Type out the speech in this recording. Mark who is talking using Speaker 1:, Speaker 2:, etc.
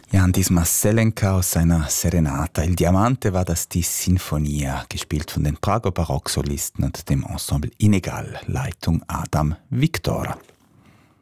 Speaker 1: Jan Dismas Selenka aus seiner Serenata. Il Diamante war das die Sinfonia, gespielt von den Prager Barocksolisten und dem Ensemble Inegal, Leitung Adam Viktor.